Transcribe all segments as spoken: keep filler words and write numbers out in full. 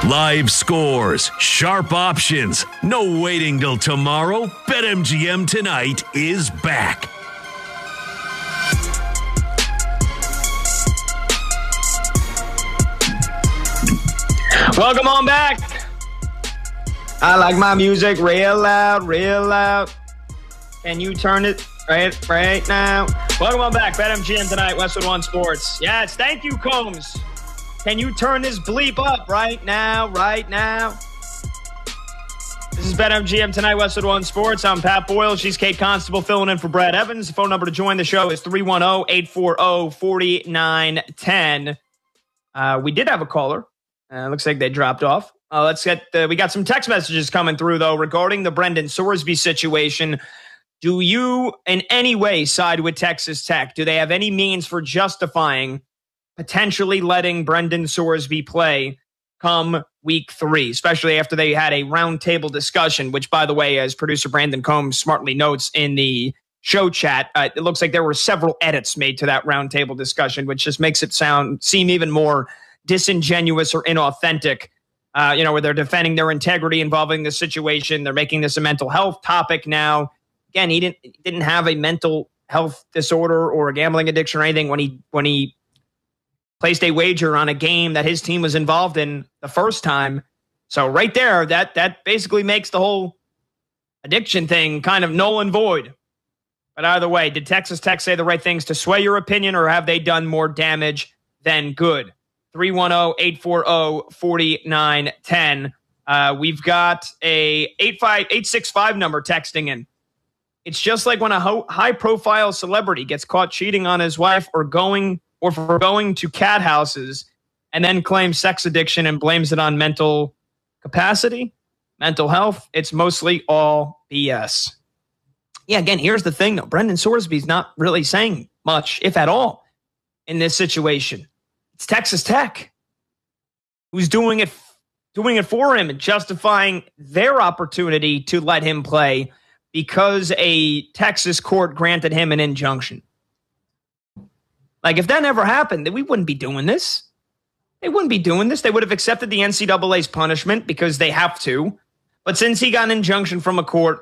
Live scores, sharp options, no waiting till tomorrow. BetMGM Tonight is back. Welcome on back. I like my music real loud, real loud. Can you turn it right, right now? Welcome on back. BetMGM Tonight, Westwood One Sports. Yes, thank you, Combs. Can you turn this bleep up right now, right now? This is BetMGM Tonight, Westwood One Sports. I'm Pat Boyle. She's Kate Constable filling in for Brad Evans. The phone number to join the show is three one zero, eight four zero, four nine one zero. Uh, we did have a caller. Uh, looks like they dropped off. Uh, let's get the, we got some text messages coming through, though, regarding the Brendan Sorsby situation. Do you in any way side with Texas Tech? Do they have any means for justifying potentially letting Brendan Sorsby play come week three, especially after they had a roundtable discussion, which, by the way, as producer Brandon Combs smartly notes in the show chat, uh, it looks like there were several edits made to that roundtable discussion, which just makes it sound seem even more disingenuous or inauthentic, uh, you know, where they're defending their integrity involving the situation. They're making this a mental health topic now. Again, he didn't didn't have a mental health disorder or a gambling addiction or anything when he when he placed a wager on a game that his team was involved in the first time. So right there, that that basically makes the whole addiction thing kind of null and void. But either way, did Texas Tech say the right things to sway your opinion, or have they done more damage than good? three one zero, eight four zero, four nine one zero. Uh, we've got a eight five eight six five number texting in. It's just like when a ho- high-profile celebrity gets caught cheating on his wife or going or for going to cat houses and then claims sex addiction and blames it on mental capacity, mental health. It's mostly all B S. Yeah, again, here's the thing, though. Brendan Sorsby's not really saying much, if at all, in this situation. It's Texas Tech who's doing it, doing it for him and justifying their opportunity to let him play because a Texas court granted him an injunction. Like, if that never happened, then we wouldn't be doing this. They wouldn't be doing this. They would have accepted the N C double A's punishment because they have to. But since he got an injunction from a court,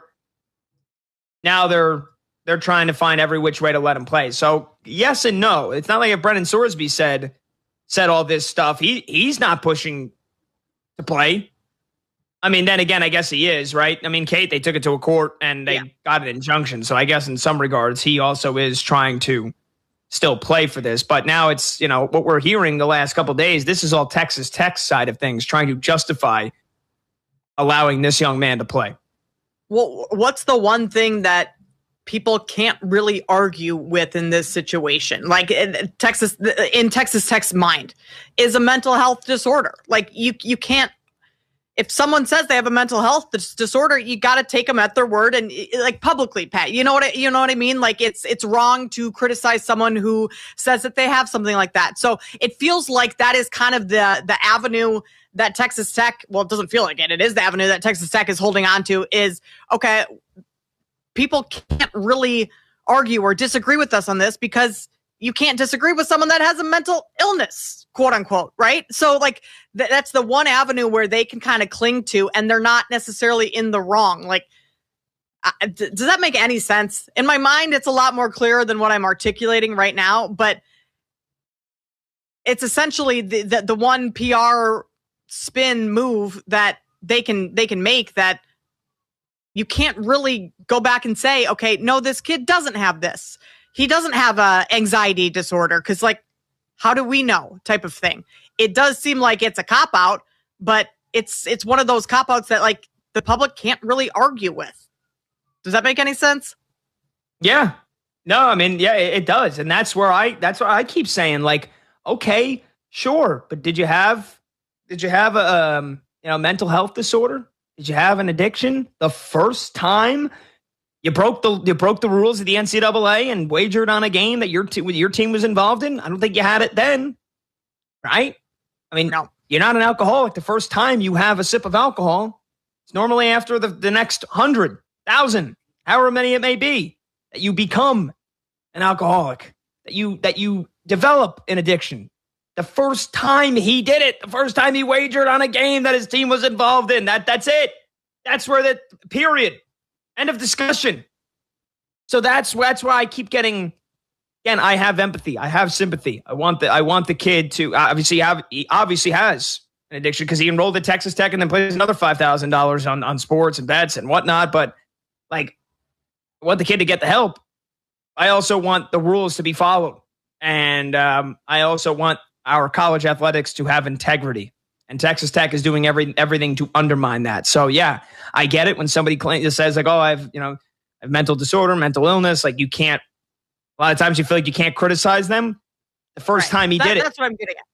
now they're they're trying to find every which way to let him play. So yes and no. It's not like if Brendan Sorsby said said all this stuff. He he's not pushing to play. I mean, then again, I guess he is, right? I mean, Kate, they took it to a court and they yeah. got an injunction. So I guess in some regards, he also is trying to still play for this. But now it's, you know, what we're hearing the last couple of days, this is all Texas Tech's side of things, trying to justify allowing this young man to play. Well, what's the one thing that people can't really argue with in this situation? Like in Texas, in Texas Tech's mind, is a mental health disorder. Like you, you can't. If someone says they have a mental health dis- disorder, you got to take them at their word and like publicly, Pat. You know what I, you know what I mean? Like it's it's wrong to criticize someone who says that they have something like that. So it feels like that is kind of the the avenue that Texas Tech. Well, it doesn't feel like it. It is the avenue that Texas Tech is holding on to. Is okay. People can't really argue or disagree with us on this because you can't disagree with someone that has a mental illness, quote unquote, right? So like th- that's the one avenue where they can kind of cling to and they're not necessarily in the wrong. Like, uh, d- does that make any sense? In my mind, it's a lot more clear than what I'm articulating right now, but it's essentially the, the, the one P R spin move that they can, they can make that you can't really go back and say, okay, no, this kid doesn't have this. He doesn't have a anxiety disorder because, like, how do we know type of thing? It does seem like it's a cop-out, but it's it's one of those cop-outs that, like, the public can't really argue with. Does that make any sense? Yeah. No, I mean, yeah, it, it does. And that's where I that's where I keep saying, like, okay, sure, but did you have did you have a um, you know, mental health disorder? Did you have an addiction the first time you broke the you broke the rules of the N C double A and wagered on a game that your te- your team was involved in? I don't think you had it then, right? I mean, no. You're not an alcoholic the first time you have a sip of alcohol. It's normally after the, the next hundred, thousand, however many it may be, that you become an alcoholic, that you that you develop an addiction. The first time he did it, the first time he wagered on a game that his team was involved in. That that's it. That's where the period. End of discussion. So that's that's why I keep getting. Again, I have empathy. I have sympathy. I want the I want the kid to obviously have. He obviously has an addiction because he enrolled at Texas Tech and then plays another five thousand dollars on on sports and bets and whatnot. But like, I want the kid to get the help. I also want the rules to be followed, and um, I also want our college athletics to have integrity. And Texas Tech is doing every everything to undermine that. So yeah, I get it when somebody claims, says like, "Oh, I've you know, I have mental disorder, mental illness." Like you can't. A lot of times you feel like you can't criticize them. The first right. time he that, did it, that's what I'm getting at.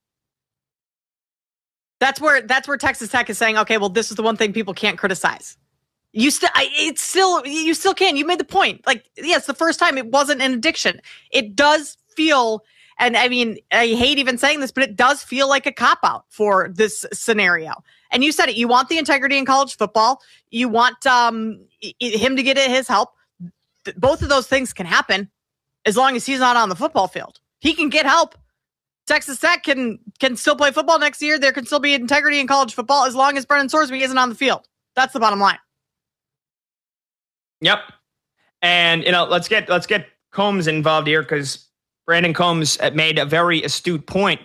That's where that's where Texas Tech is saying, "Okay, well, this is the one thing people can't criticize." You still, it's still, you still can. You made the point. Like, yes, the first time it wasn't an addiction. It does feel. And I mean, I hate even saying this, but it does feel like a cop-out for this scenario. And you said it. You want the integrity in college football. You want um, him to get his help. Both of those things can happen as long as he's not on the football field. He can get help. Texas Tech can can still play football next year. There can still be integrity in college football as long as Brennan Sorsby isn't on the field. That's the bottom line. Yep. And, you know, let's get let's get Combs involved here because Brandon Combs made a very astute point.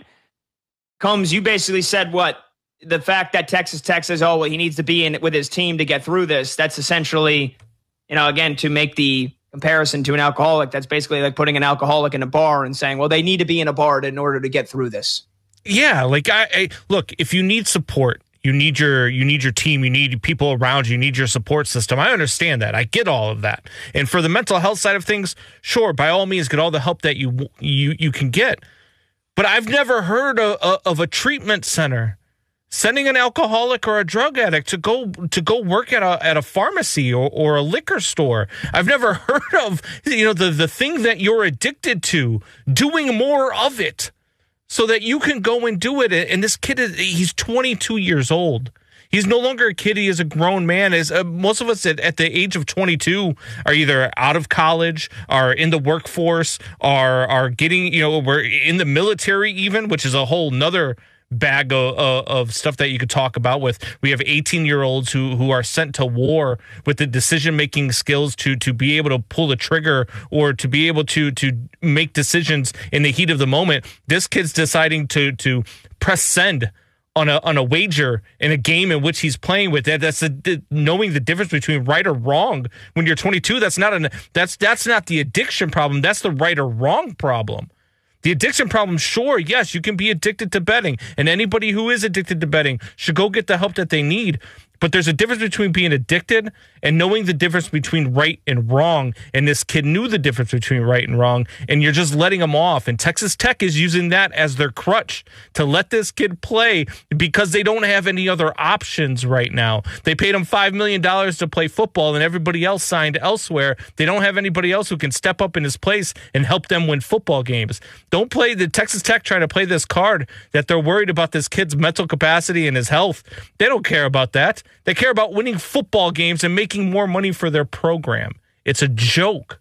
Combs, you basically said what? The fact that Texas Tech says, oh, well, he needs to be in with his team to get through this. That's essentially, you know, again, to make the comparison to an alcoholic, that's basically like putting an alcoholic in a bar and saying, well, they need to be in a bar in order to get through this. Yeah, like, I, I look, if you need support, you need your you need your team, you need people around you, you need your support system. I understand that. I get all of that. And for the mental health side of things, sure, by all means, get all the help that you you you can get. But I've never heard of, of a treatment center sending an alcoholic or a drug addict to go to go work at a at a pharmacy or, or a liquor store. I've never heard of, you know, the the thing that you're addicted to, doing more of it, so that you can go and do it. And this kid is, he's twenty-two years old. He's no longer a kid. He is a grown man. As uh, most of us at, at the age of twenty-two are either out of college, are in the workforce, are, are getting, you know, we're in the military even, which is a whole nother bag of, uh, of stuff that you could talk about with. We have eighteen year olds who who are sent to war with the decision making skills to to be able to pull the trigger or to be able to to make decisions in the heat of the moment. This kid's deciding to to press send on a on a wager in a game in which he's playing with that. That's the, knowing the difference between right or wrong when you're twenty-two. That's not an that's that's not the addiction problem. That's the right or wrong problem. The addiction problem, sure, yes, you can be addicted to betting, and anybody who is addicted to betting should go get the help that they need. But there's a difference between being addicted and knowing the difference between right and wrong. And this kid knew the difference between right and wrong, and you're just letting him off. And Texas Tech is using that as their crutch to let this kid play because they don't have any other options right now. They paid him five million dollars to play football, and everybody else signed elsewhere. They don't have anybody else who can step up in his place and help them win football games. Don't play the Texas Tech trying to play this card that they're worried about this kid's mental capacity and his health. They don't care about that. They care about winning football games and making more money for their program. It's a joke.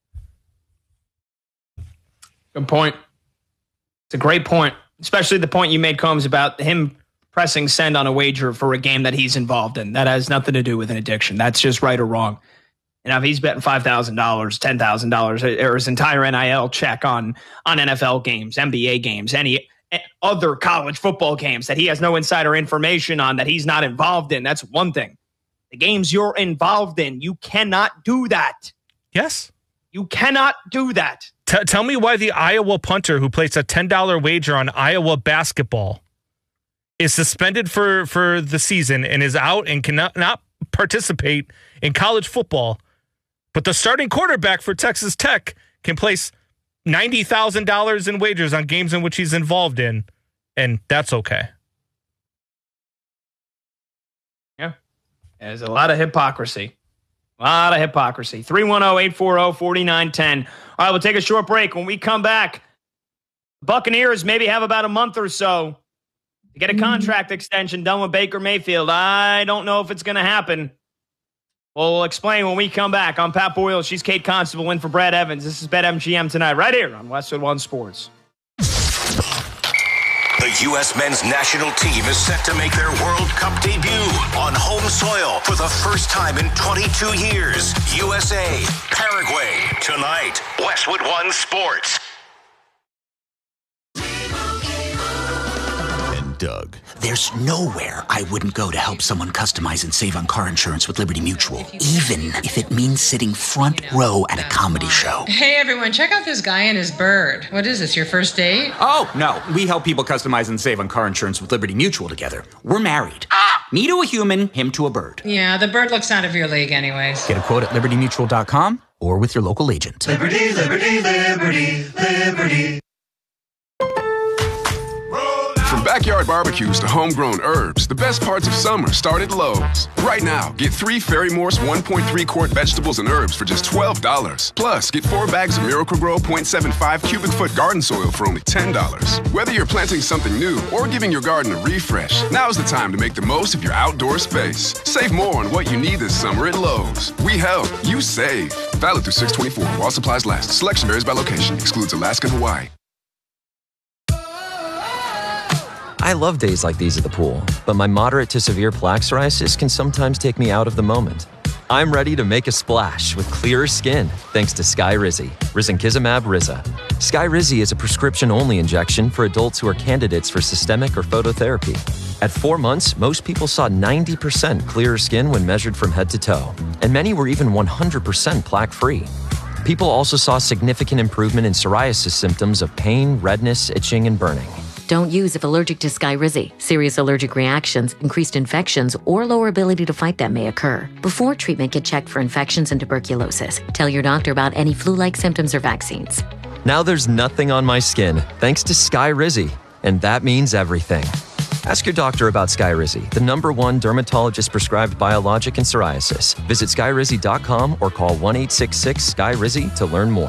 Good point. It's a great point, especially the point you made, Combs, about him pressing send on a wager for a game that he's involved in. That has nothing to do with an addiction. That's just right or wrong. And if he's betting five thousand dollars, ten thousand dollars, or his entire N I L check on, on N F L games, N B A games, any other college football games that he has no insider information on, that he's not involved in, that's one thing. The games you're involved in, you cannot do that. Yes. You cannot do that. T- tell me why the Iowa punter who placed a ten dollar wager on Iowa basketball is suspended for, for the season and is out and cannot not participate in college football, but the starting quarterback for Texas Tech can place ninety thousand dollars in wagers on games in which he's involved in, and that's okay. Yeah. There's a lot of hypocrisy. A lot of hypocrisy. three one zero, eight four zero, four nine one zero. All right, we'll take a short break. When we come back, Buccaneers maybe have about a month or so to get a contract extension done with Baker Mayfield. I don't know if it's going to happen. We'll explain when we come back. I'm Pat Boyle. She's Kate Constable in for Brad Evans. This is BetMGM tonight, right here on Westwood One Sports. The U S men's national team is set to make their World Cup debut on home soil for the first time in twenty-two years. U S A, Paraguay, tonight. Westwood One Sports. And Doug. There's nowhere I wouldn't go to help someone customize and save on car insurance with Liberty Mutual, even if it means sitting front row at a comedy show. Hey everyone, check out this guy and his bird. What is this, your first date? Oh, no. We help people customize and save on car insurance with Liberty Mutual together. We're married. Ah! Me to a human, him to a bird. Yeah, the bird looks out of your league anyways. Get a quote at liberty mutual dot com or with your local agent. Liberty, liberty, liberty, liberty. From backyard barbecues to homegrown herbs, the best parts of summer start at Lowe's. Right now, get three Ferry-Morse one point three quart vegetables and herbs for just twelve dollars. Plus, get four bags of Miracle-Gro point seven five cubic foot garden soil for only ten dollars. Whether you're planting something new or giving your garden a refresh, now's the time to make the most of your outdoor space. Save more on what you need this summer at Lowe's. We help, you save. Valid through six twenty-four while supplies last. Selection varies by location. Excludes Alaska and Hawaii. I love days like these at the pool, but my moderate to severe plaque psoriasis can sometimes take me out of the moment. I'm ready to make a splash with clearer skin thanks to Skyrizi, risankizumab Riza. Skyrizi is a prescription-only injection for adults who are candidates for systemic or phototherapy. At four months, most people saw ninety percent clearer skin when measured from head to toe, and many were even one hundred percent plaque-free. People also saw significant improvement in psoriasis symptoms of pain, redness, itching, and burning. Don't use if allergic to Skyrizi. Serious allergic reactions, increased infections, or lower ability to fight them may occur. Before treatment, get checked for infections and tuberculosis. Tell your doctor about any flu-like symptoms or vaccines. Now there's nothing on my skin thanks to Skyrizi, and that means everything. Ask your doctor about Skyrizi, the number one dermatologist-prescribed biologic in psoriasis. Visit skyrizi dot com or call one eight six six Sky Rizi to learn more.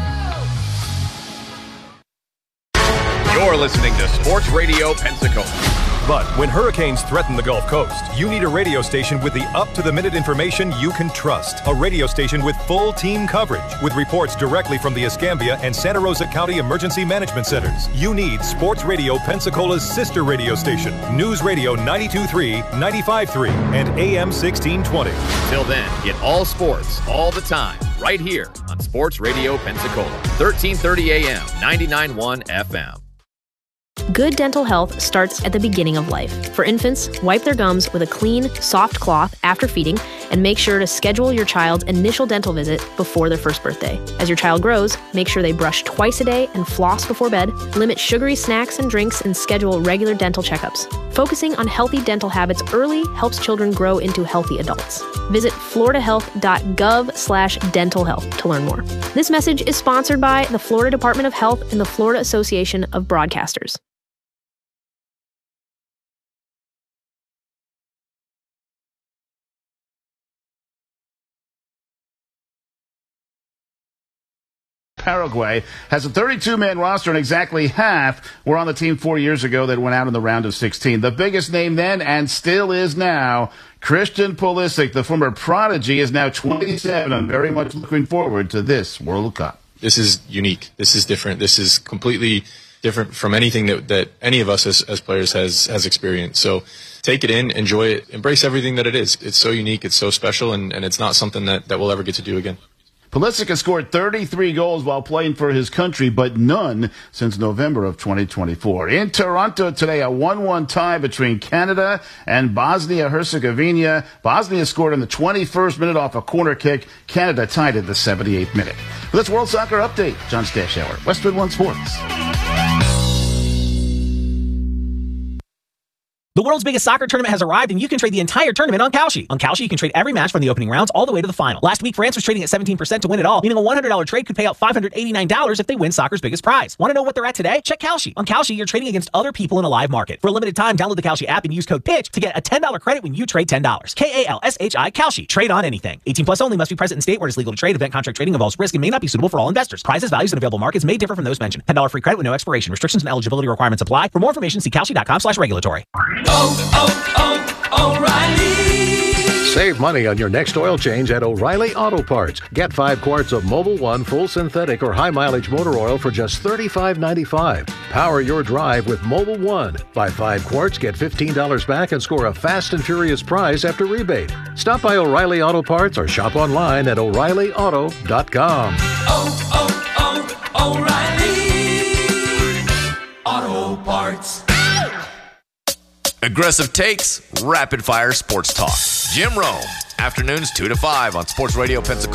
You're listening to Sports Radio Pensacola. But when hurricanes threaten the Gulf Coast, you need a radio station with the up-to-the-minute information you can trust. A radio station with full team coverage, with reports directly from the Escambia and Santa Rosa County Emergency Management Centers. You need Sports Radio Pensacola's sister radio station, News Radio ninety-two point three, ninety-five point three, and A M sixteen twenty. Till then, get all sports, all the time, right here on Sports Radio Pensacola, thirteen thirty A M, ninety-nine point one F M. Good dental health starts at the beginning of life. For infants, wipe their gums with a clean, soft cloth after feeding, and make sure to schedule your child's initial dental visit before their first birthday. As your child grows, make sure they brush twice a day and floss before bed, limit sugary snacks and drinks, and schedule regular dental checkups. Focusing on healthy dental habits early helps children grow into healthy adults. Visit floridahealth.gov slash dental health to learn more. This message is sponsored by the Florida Department of Health and the Florida Association of Broadcasters. Paraguay has a thirty-two man roster, and exactly half were on the team four years ago that went out in the round of sixteen. The biggest name then, and still is now, Christian Pulisic, the former prodigy, is now twenty-seven. I'm very much looking forward to this World Cup. This is unique. This is different. This is completely different from anything that, that any of us as, as players has, has experienced. So take it in, enjoy it, embrace everything that it is. It's so unique, it's so special, and, and it's not something that, that we'll ever get to do again. Pulisic has scored thirty-three goals while playing for his country, but none since November of twenty twenty-four. In Toronto today, a one one tie between Canada and Bosnia-Herzegovina. Bosnia scored in the twenty-first minute off a corner kick. Canada tied at the seventy-eighth minute. Well, that's World Soccer Update. John Stashower, Westwood One Sports. The world's biggest soccer tournament has arrived, and you can trade the entire tournament on Kalshi. On Kalshi, you can trade every match from the opening rounds all the way to the final. Last week, France was trading at seventeen percent to win it all, meaning a one hundred dollars trade could pay out five hundred eighty-nine dollars if they win soccer's biggest prize. Want to know what they're at today? Check Kalshi. On Kalshi, you're trading against other people in a live market. For a limited time, download the Kalshi app and use code PITCH to get a ten dollars credit when you trade ten dollars. K A L S H I, Kalshi. Trade on anything. eighteen plus only, must be present in state where it is legal to trade. Event contract trading involves risk and may not be suitable for all investors. Prizes, values, and available markets may differ from those mentioned. ten dollars free credit with no expiration. Restrictions and eligibility requirements apply. For more information, see kalshi dot com slash regulatory. Oh, oh, oh, O'Reilly. Save money on your next oil change at O'Reilly Auto Parts. Get five quarts of Mobil one full synthetic or high mileage motor oil for just thirty-five ninety-five. Power your drive with Mobil one. Buy five quarts, get fifteen dollars back, and score a fast and furious prize after rebate. Stop by O'Reilly Auto Parts or shop online at O'Reilly Auto dot com. Oh, oh, oh, O'Reilly Auto Parts. Aggressive takes, rapid fire sports talk. Jim Rome, afternoons two to five on Sports Radio Pensacola.